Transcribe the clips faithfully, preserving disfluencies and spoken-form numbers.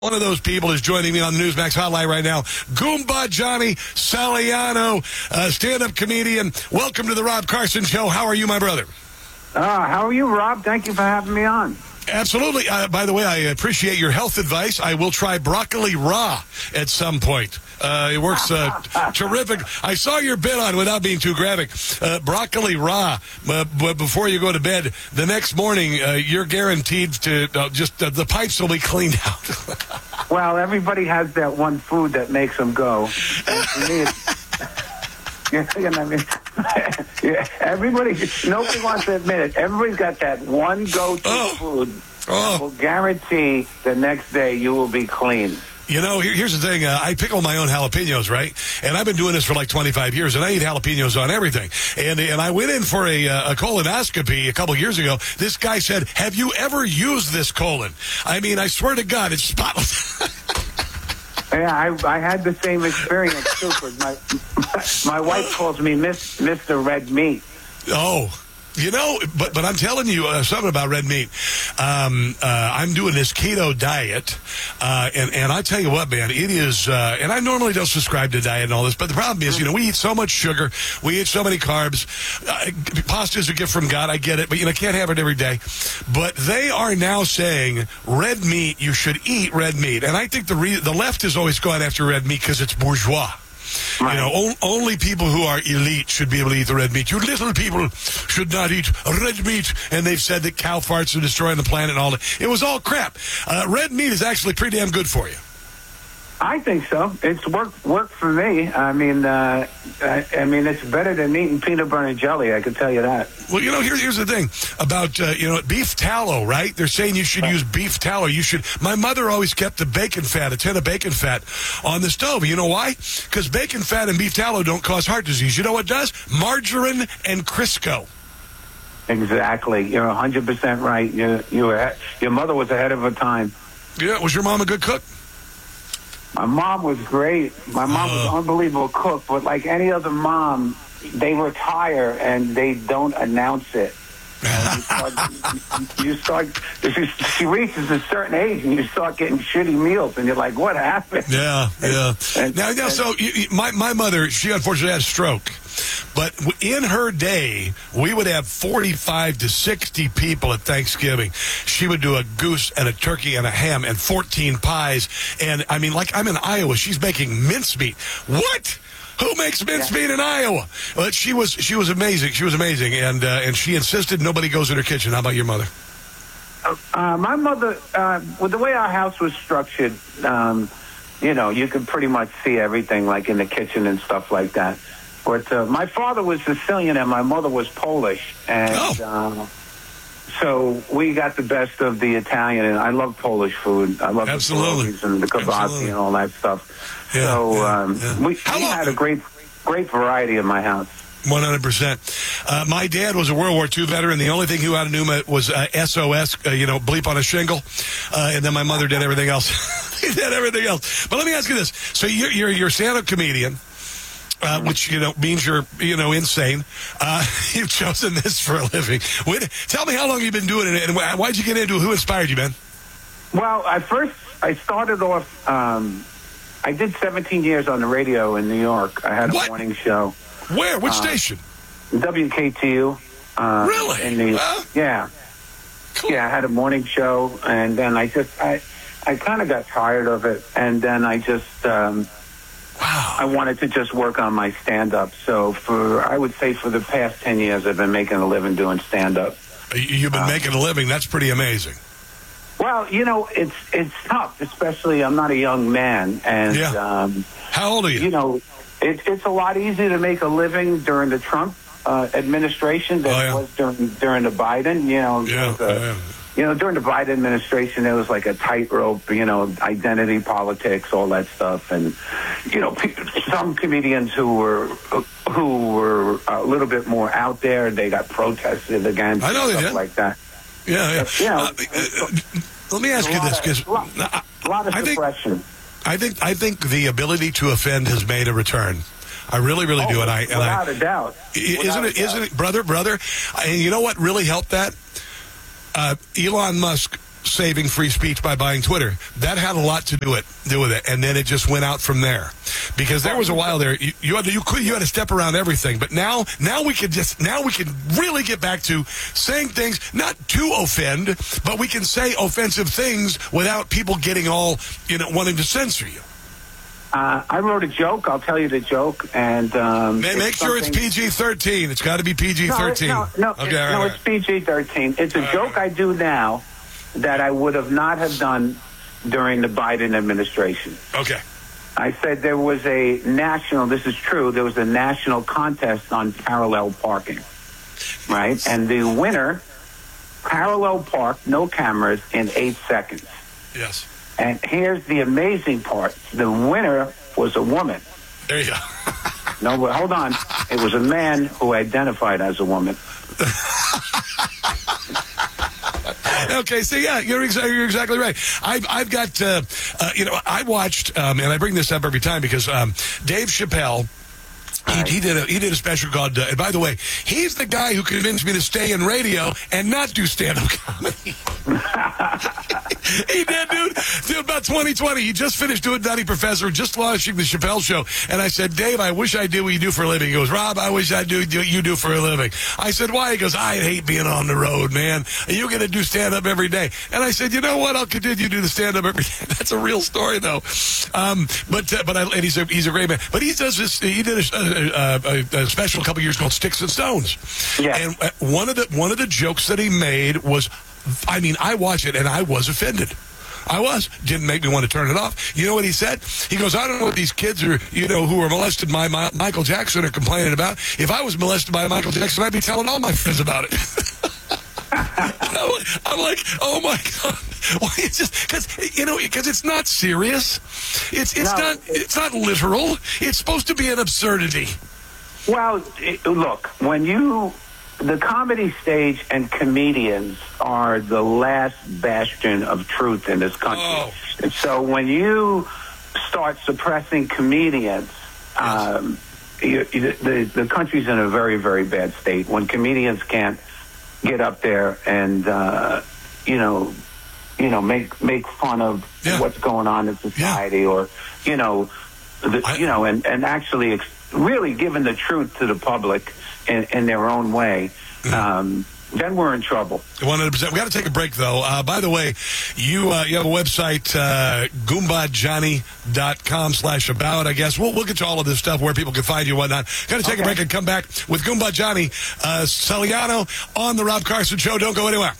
One of those people is joining me on the Newsmax hotline right now. Goomba Johnny Saliano, uh, stand-up comedian. Welcome to the Rob Carson Show. How are you, my brother? Uh, how are you, Rob? Thank you for having me on. Absolutely. Uh, by the way, I appreciate your health advice. I will try broccoli raw at some point. Uh, it works uh, terrific. I saw your bit on, without being too graphic, uh, broccoli raw. Uh, but before you go to bed, the next morning, uh, you're guaranteed to uh, just uh, the pipes will be cleaned out. Well, everybody has that one food that makes them go. And for me, it's, you know what I mean? Yeah, everybody, nobody wants to admit it. Everybody's got that one go-to oh. food oh. that will guarantee the next day you will be clean. You know, here, here's the thing. Uh, I pickle my own jalapenos, right? And I've been doing this for like twenty-five years, and I eat jalapenos on everything. And and I went in for a, uh, a colonoscopy a couple years ago. This guy said, have you ever used this colon? I mean, I swear to God, it's spotless. Yeah, I, I had the same experience, too, because my, my, my wife calls me Miss, Mister Red Meat. Oh. You know, but but I'm telling you uh, something about red meat. Um, uh, I'm doing this keto diet, uh, and and I tell you what, man, it is. Uh, and I normally don't subscribe to diet and all this, but the problem is, you know, we eat so much sugar, we eat so many carbs. Uh, pasta is a gift from God, I get it, but you know, can't have it every day. But they are now saying red meat, you should eat red meat, and I think the re- the left has always gone after red meat because it's bourgeois. Right. You know, o- only people who are elite should be able to eat the red meat. You little people should not eat red meat. And they've said that cow farts are destroying the planet and all that. It was all crap. Uh, red meat is actually pretty damn good for you. I think so. It's worked worked for me. I mean, uh, I, I mean, it's better than eating peanut butter and jelly. I can tell you that. Well, you know, here, here's the thing about uh, you know beef tallow, right? They're saying you should use beef tallow. You should. My mother always kept the bacon fat, a tin of bacon fat, on the stove. You know why? Because bacon fat and beef tallow don't cause heart disease. You know what does? Margarine and Crisco. Exactly. You're one hundred percent right. You, you were, your mother was ahead of her time. Yeah. Was your mom a good cook? My mom was great. My mom uh, was an unbelievable cook, but like any other mom, they retire and they don't announce it. Uh, you, start, you start, if you, she reaches a certain age and you start getting shitty meals and you're like, what happened? Yeah, yeah. And, now, now, and, so you, you, my, my mother, she unfortunately had a stroke. But in her day, we would have forty-five to sixty people at Thanksgiving. She would do a goose and a turkey and a ham and fourteen pies. And, I mean, like, I'm in Iowa. She's making mincemeat. What? Who makes mincemeat yeah. in Iowa? But she was she was amazing. She was amazing. And uh, and she insisted nobody goes in her kitchen. How about your mother? Uh, my mother, uh, with the way our house was structured, um, you know, you could pretty much see everything, like in the kitchen and stuff like that. But uh, my father was Sicilian and my mother was Polish. And oh. uh, so we got the best of the Italian. And I love Polish food. I love Absolutely. the pierogies and the kibasi Absolutely. And all that stuff. Yeah, so yeah, um, yeah. we, we had a great, great variety in my house. one hundred percent. Uh, my dad was a World War Two veteran. The only thing he had to do was uh, S O S, uh, you know, bleep on a shingle. Uh, and then my mother did everything else. He did everything else. But let me ask you this. So you're, you're, you're a stand-up comedian. Uh, which, you know, means you're, you know, insane. Uh, you've chosen this for a living. Wait, tell me how long you've been doing it, and why'd you get into it? Who inspired you, man? Well, I first, I started off, um, I did seventeen years on the radio in New York. I had a what? morning show. Where? Which uh, station? W K T U. Uh, really? In the, huh? Yeah. Cool. Yeah, I had a morning show, and then I just, I, I kind of got tired of it, and then I just, um, Wow. I wanted to just work on my stand-up. So for, I would say for the past ten years, I've been making a living doing stand-up. You've been uh, making a living. That's pretty amazing. Well, you know, it's it's tough, especially I'm not a young man. And, yeah. um, how old are you? You know, it, it's a lot easier to make a living during the Trump uh, administration than oh, yeah. it was during, during the Biden. You know, yeah, the, yeah. You know, during the Biden administration, there was like a tightrope, you know, identity politics, all that stuff. And, you know, some comedians who were who were a little bit more out there, they got protested against. I know they stuff did. like that. Yeah, yeah. But, you know, uh, uh, let me ask you this, because a lot, a lot of I suppression. Think, I think I think the ability to offend has made a return. I really, really oh, do. And I, and without I, a doubt. Isn't without it, a isn't doubt. it, brother, brother? And you know what really helped that? Uh, Elon Musk saving free speech by buying Twitter. That had a lot to do it do with it, and then it just went out from there. Because there was a while there you, you had to you could you had to step around everything, but now now we could just now we can really get back to saying things not to offend, but we can say offensive things without people getting all, you know, wanting to censor you. Uh, I wrote a joke. I'll tell you the joke, and um, make, make sure it's P G thirteen. It's got to be P G thirteen. No, no, no, okay, no, right, it's P G thirteen. It's a all joke right. I do now that I would have not have done during the Biden administration. Okay. I said there was a national. This is true. There was a national contest on parallel parking, right? And the winner, parallel parked, no cameras, in eight seconds. Yes. And here's the amazing part. The winner was a woman. There you go. No, but hold on. It was a man who identified as a woman. Okay, so yeah, you're, exa- you're exactly right. I've, I've got, uh, uh, you know, I watched, um, and I bring this up every time because um, Dave Chappelle, He, he did a he did a special called. Uh, and by the way, he's the guy who convinced me to stay in radio and not do stand-up comedy. He did, dude. Dude, about twenty twenty, he just finished doing Nutty Professor, just launching the Chappelle Show. And I said, Dave, I wish I did what you do for a living. He goes, Rob, I wish I do what you do for a living. I said, why? He goes, I hate being on the road, man. You're going to do stand-up every day. And I said, you know what? I'll continue to do the stand-up every day. That's a real story, though. Um, but uh, but I, and he's a he's a great man. But he does this. He did a, a, a, a special a couple years called Sticks and Stones. Yeah. And one of the one of the jokes that he made was, I mean, I watched it and I was offended. I was. Didn't make me want to turn it off. You know what he said? He goes, I don't know what these kids are, you know, who are molested by my, Michael Jackson are complaining about. If I was molested by Michael Jackson, I'd be telling all my friends about it. I'm like, oh my God. Why? It's just because, you know, because it's not serious. It's it's No. not it's not literal. It's supposed to be an absurdity. Well, it, look, when you, the comedy stage and comedians are the last bastion of truth in this country. Oh. And so when you start suppressing comedians, um, you, you, the, the country's in a very, very bad state. When comedians can't get up there and, uh, you know, you know, make make fun of Yeah. what's going on in society, Yeah. or, you know, the, I- you know, and, and actually ex- really giving the truth to the public in, in their own way, um, then we're in trouble. one hundred percent. We got to take a break, though. Uh, by the way, you uh, you have a website, uh, Goomba Johnny dot com slash about, I guess. We'll, we'll get to all of this stuff, where people can find you and whatnot. Got to take Okay. a break and come back with Goomba Johnny uh, Saliano on The Rob Carson Show. Don't go anywhere.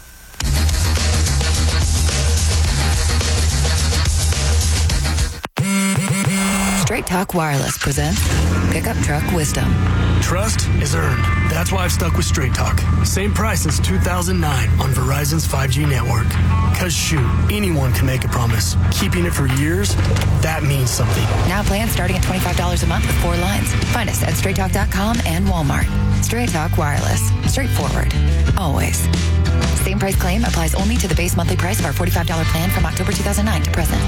Straight Talk Wireless presents Pickup Truck Wisdom. Trust is earned. That's why I've stuck with Straight Talk. Same price since two thousand nine on Verizon's five G network. Cause shoot, anyone can make a promise. Keeping it for years, that means something. Now plans starting at twenty-five dollars a month with four lines. Find us at straight talk dot com and Walmart. Straight Talk Wireless. Straightforward. Always. Same price claim applies only to the base monthly price of our forty-five dollars plan from October two thousand nine to present.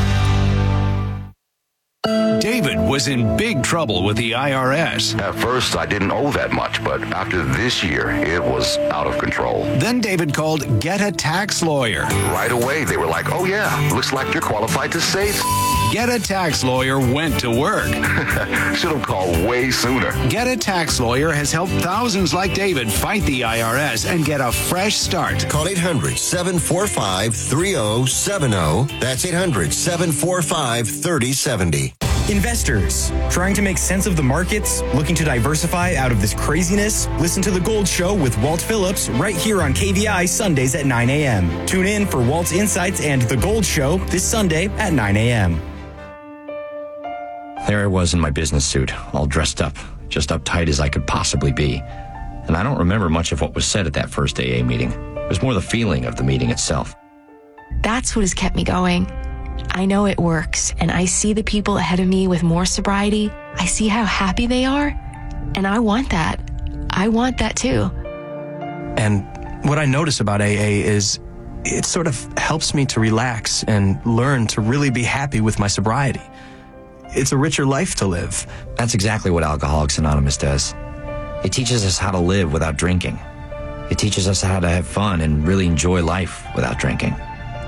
David was in big trouble with the I R S. At first, I didn't owe that much, but after this year, it was out of control. Then David called Get a Tax Lawyer. Right away, they were like, oh yeah, looks like you're qualified to save. Get a Tax Lawyer went to work. Should have called way sooner. Get a Tax Lawyer has helped thousands like David fight the I R S and get a fresh start. Call eight hundred, seven four five, three oh seven oh. That's eight hundred, seven four five, three oh seven oh. Investors, trying to make sense of the markets, looking to diversify out of this craziness? Listen to The Gold Show with Walt Phillips right here on K V I Sundays at nine a.m. Tune in for Walt's Insights and The Gold Show this Sunday at nine a.m. There I was in my business suit, all dressed up, just uptight as I could possibly be. And I don't remember much of what was said at that first A A meeting. It was more the feeling of the meeting itself. That's what has kept me going. I know it works, and I see the people ahead of me with more sobriety. I see how happy they are, and I want that. I want that too. And what I notice about A A is it sort of helps me to relax and learn to really be happy with my sobriety. It's a richer life to live. That's exactly what Alcoholics Anonymous does. It teaches us how to live without drinking. It teaches us how to have fun and really enjoy life without drinking.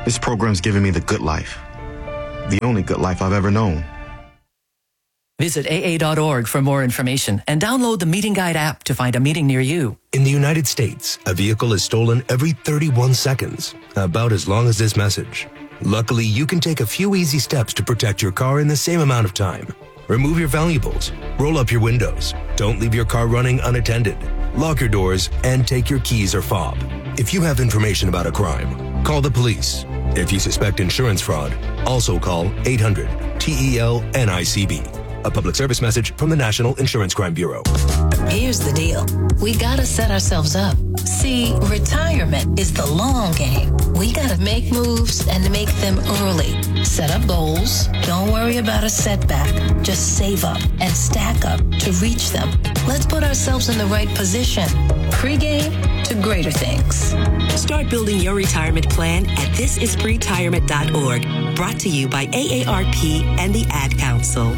This program's given me the good life. The only good life I've ever known. Visit A A dot org for more information and download the Meeting Guide app to find a meeting near you. In the United States, a vehicle is stolen every thirty-one seconds, about as long as this message. Luckily, you can take a few easy steps to protect your car in the same amount of time. Remove your valuables, roll up your windows, don't leave your car running unattended, lock your doors, and take your keys or fob. If you have information about a crime, call the police. If you suspect insurance fraud, also call eight hundred T E L N I C B. A public service message from the National Insurance Crime Bureau. Here's the deal. We gotta set ourselves up. See, retirement is the long game. We gotta make moves and make them early. Set up goals. Don't worry about a setback. Just save up and stack up to reach them. Let's put ourselves in the right position. Pre-game to greater things. Start building your retirement plan at this is pretirement dot org. Brought to you by A A R P and the Ad Council.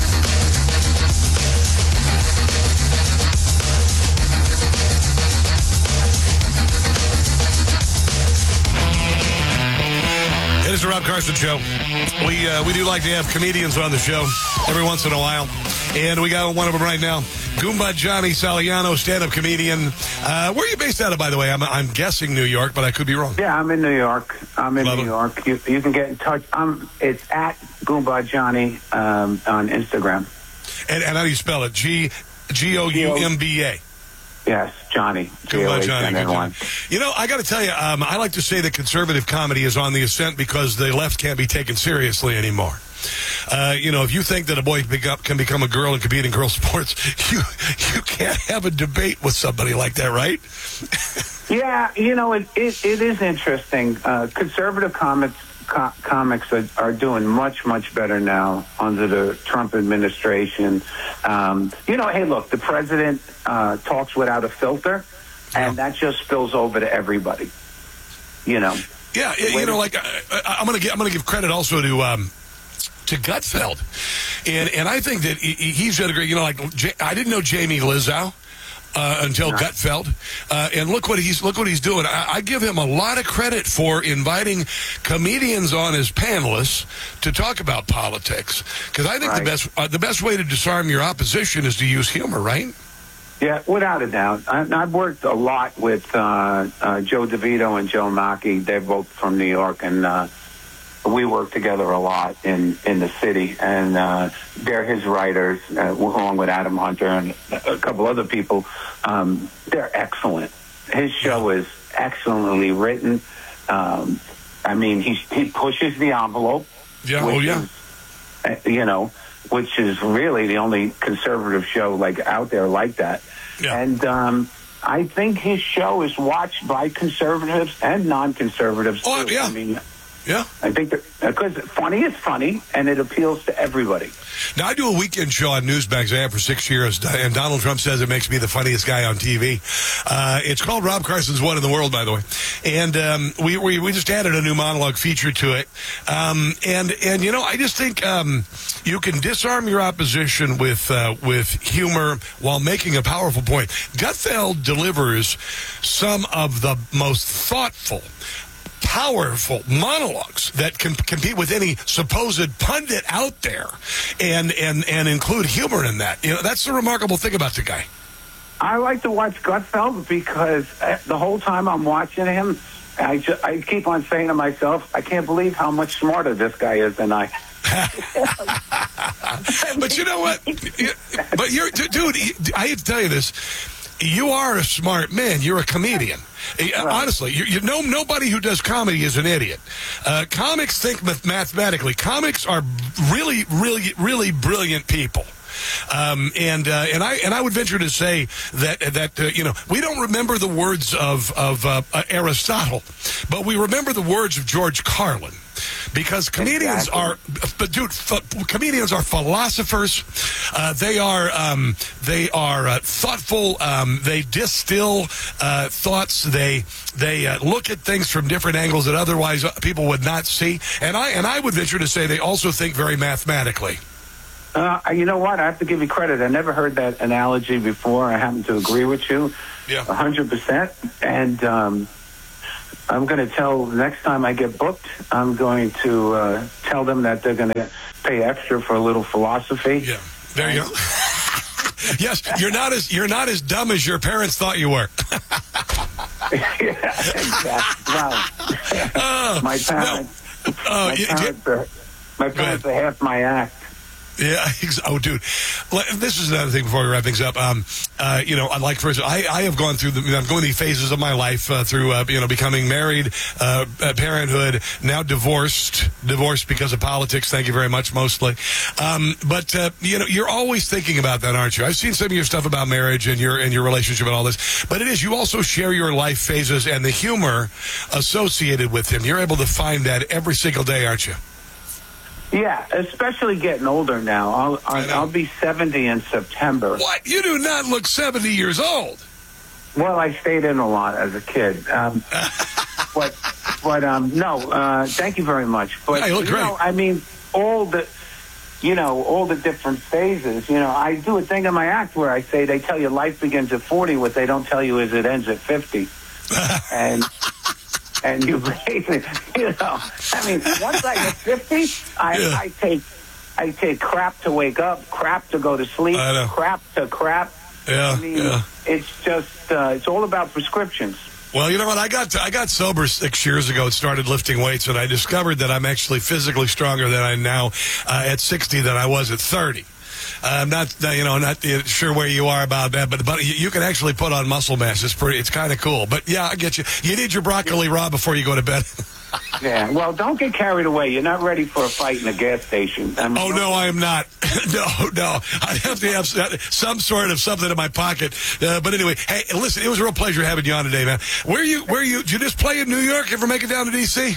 It is the Rob Carson Show. We uh, we do like to have comedians on the show every once in a while. And we got one of them right now. Goomba Johnny Saliano, stand-up comedian. Uh, where are you based out of, by the way? I'm, I'm guessing New York, but I could be wrong. Yeah, I'm in New York. I'm in Love New it. York. You, you can get in touch. Um, it's at Goomba Johnny um, on Instagram. And, and how do you spell it? G G O U M B A. Yes, Johnny. Goomba Johnny. Good job. You know, I got to tell you, um, I like to say that conservative comedy is on the ascent because the left can't be taken seriously anymore. Uh, you know, if you think that a boy pick up, can become a girl and compete in girl sports, you you can't have a debate with somebody like that, right? Yeah, you know, it it, it is interesting. Uh, conservative comics co- comics are, are doing much, much better now under the Trump administration. Um, you know, hey, look, the president uh, talks without a filter, and that just spills over to everybody. You know. Yeah, you know, like I, I'm gonna give, I'm gonna give credit also to um, to Gutfeld, and and I think that he, he's done a great. You know, like J- I didn't know Jamie Lizzow uh, until no. Gutfeld, uh, and look what he's look what he's doing. I, I give him a lot of credit for inviting comedians on as panelists to talk about politics, because I think right. the best uh, the best way to disarm your opposition is to use humor, right? Yeah, without a doubt. I, I've worked a lot with uh, uh, Joe DeVito and Joe Mackey. They're both from New York, and uh, we work together a lot in, in the city. And uh, they're his writers, uh, along with Adam Hunter and a couple other people. Um, they're excellent. His show is excellently written. Um, I mean, he he pushes the envelope. Yeah, oh yeah. Is, you know, which is really the only conservative show like out there like that. Yeah. And um, I think his show is watched by conservatives and non-conservatives. Oh, too. yeah. I mean, yeah. I think that because funny is funny, and it appeals to everybody. Now, I do a weekend show on Newsmax. I have for six years, and Donald Trump says it makes me the funniest guy on T V. Uh, it's called Rob Carson's One in the World, by the way. And um, we, we we just added a new monologue feature to it. Um, and, and, you know, I just think um, you can disarm your opposition with, uh, with humor while making a powerful point. Gutfeld delivers some of the most thoughtful, powerful monologues that can compete with any supposed pundit out there, and and and include humor in that. You know, that's the remarkable thing about the guy. I like to watch Gutfeld because the whole time I'm watching him, I just, I keep on saying to myself, I can't believe how much smarter this guy is than I. But you know what? But you're, dude, I hate to tell you this. You are a smart man. You're a comedian. Right. Honestly, you, you know, nobody who does comedy is an idiot. Uh, comics think mathematically. Comics are really, really, really brilliant people. Um, and uh, and I and I would venture to say that that uh, you know, we don't remember the words of of uh, Aristotle, but we remember the words of George Carlin. Because comedians exactly. are, but dude, f- comedians are philosophers. Uh, they are, um, they are uh, thoughtful. Um, they distill uh, thoughts. They they uh, look at things from different angles that otherwise people would not see. And I and I would venture to say they also think very mathematically. Uh, you know what? I have to give you credit. I never heard that analogy before. I happen to agree with you, yeah, a hundred percent. And um, I'm going to tell, next time I get booked, I'm going to uh, tell them that they're going to pay extra for a little philosophy. Yeah, there you go. Yes, you're not as you're not as dumb as your parents thought you were. Yeah, exactly. Wow. Uh, my parents, no. uh, my yeah, parents, are, my parents are half my act. Yeah. Oh, dude. This is another thing before we wrap things up. Um, uh, you know, like for instance, I, I have gone through the, I'm going through phases of my life uh, through, uh, you know, becoming married, uh, parenthood, now divorced, divorced because of politics. Thank you very much, mostly. Um, but, uh, you know, you're always thinking about that, aren't you? I've seen some of your stuff about marriage and your, and your relationship and all this, but it is, you also share your life phases and the humor associated with them. You're able to find that every single day, aren't you? Yeah, especially getting older now. I'll, I'll, I'll be seventy in September. What? You do not look seventy years old. Well, I stayed in a lot as a kid. Um, but, but um, no, uh, thank you very much. But, yeah, you look you great. know, I mean, all the, you know, all the different phases. You know, I do a thing in my act where I say they tell you life begins at forty. What they don't tell you is it ends at fifty. and... And you basically, you know, I mean, once I hit fifty, I, yeah. I take, I take crap to wake up, crap to go to sleep, crap to crap. Yeah, I mean, yeah. It's just, uh, it's all about prescriptions. Well, you know what? I got I got sober six years ago and started lifting weights, and I discovered that I'm actually physically stronger than I am now uh, at sixty than I was at thirty. Uh, I'm not, uh, you know, not uh, sure where you are about that, but but you, you can actually put on muscle mass. It's pretty, it's kind of cool. But yeah, I get you. You need your broccoli raw before you go to bed. Yeah. Well, don't get carried away. You're not ready for a fight in a gas station. I mean, oh no, I am not. no, no. I have to have some sort of something in my pocket. Uh, but anyway, hey, listen, it was a real pleasure having you on today, man. Where you? Where you? Did you just play in New York? Ever make it down to D C?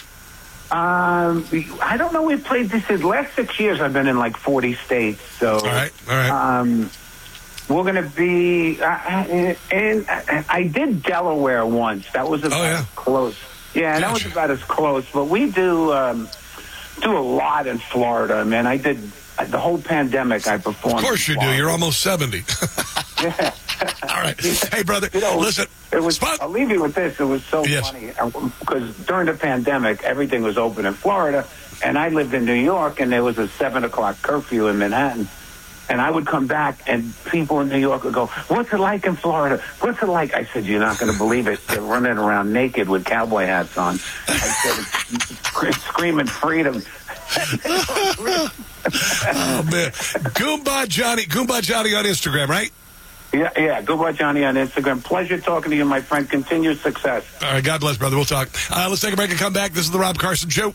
Um, I don't know. We've played this. The last six years, I've been in like forty states. So, all right, all right. Um, we're going to be. Uh, and I did Delaware once. That was about oh, yeah. close. Yeah, gotcha. That was about as close. But we do um, do a lot in Florida, man. I did the whole pandemic. I performed. Of course you do. You're almost seventy. Yeah. All right. Hey, brother, you know, listen. It was, I'll leave you with this. It was so yes. funny because during the pandemic, everything was open in Florida, and I lived in New York, and there was a seven o'clock curfew in Manhattan. And I would come back, and people in New York would go, "What's it like in Florida? What's it like?" I said, "You're not going to believe it. They're running around naked with cowboy hats on." I said, "Screaming freedom." Oh man, Goomba Johnny, Goomba Johnny on Instagram, right? Yeah, yeah. Goodbye, Johnny, on Instagram. Pleasure talking to you, my friend. Continued success. All right. God bless, brother. We'll talk. Uh, let's take a break and come back. This is the Rob Carson Show.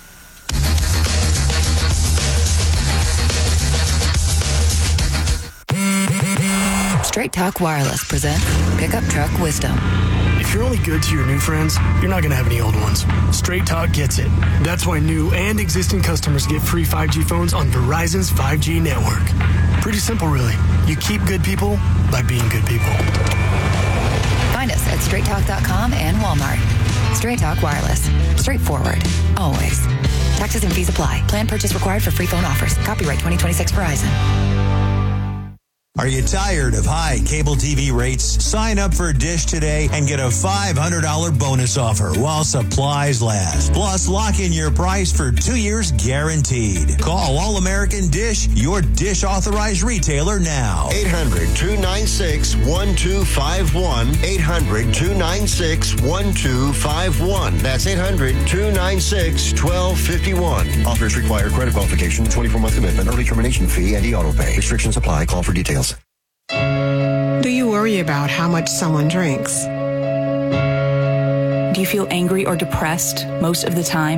Straight Talk Wireless presents Pickup Truck Wisdom. If you're only good to your new friends, you're not going to have any old ones. Straight Talk gets it. That's why new and existing customers get free five G phones on Verizon's five G network. Pretty simple, really. You keep good people by being good people. Find us at straight talk dot com and Walmart. Straight Talk Wireless. Straightforward. Always. Taxes and fees apply. Plan purchase required for free phone offers. Copyright twenty twenty-six Verizon. Are you tired of high cable T V rates? Sign up for Dish today and get a five hundred dollars bonus offer while supplies last. Plus, lock in your price for two years guaranteed. Call All American Dish, your Dish authorized retailer now. eight hundred, two nine six, one two five one. eight hundred, two nine six, one two five one. That's eight hundred, two nine six, one two five one. Offers require credit qualification, twenty-four month commitment, early termination fee, and e-auto pay. Restrictions apply. Call for details. Do you worry about how much someone drinks? Do you feel angry or depressed most of the time?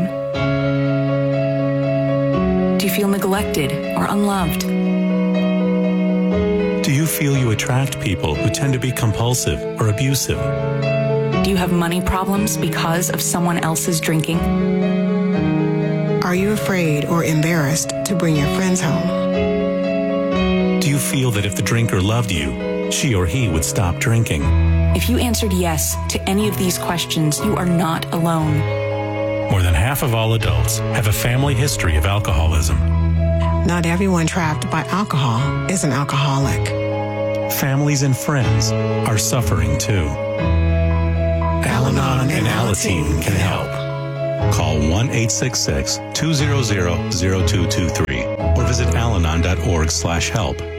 Do you feel neglected or unloved? Do you feel you attract people who tend to be compulsive or abusive? Do you have money problems because of someone else's drinking? Are you afraid or embarrassed to bring your friends home? Do you feel that if the drinker loved you, she or he would stop drinking? If you answered yes to any of these questions, you are not alone. More than half of all adults have a family history of alcoholism. Not everyone trapped by alcohol is an alcoholic. Families and friends are suffering too. Al-Anon Al-Anon and Alateen can help. Call one eight six six, two zero zero, zero two two three or visit alanon dot org slash help.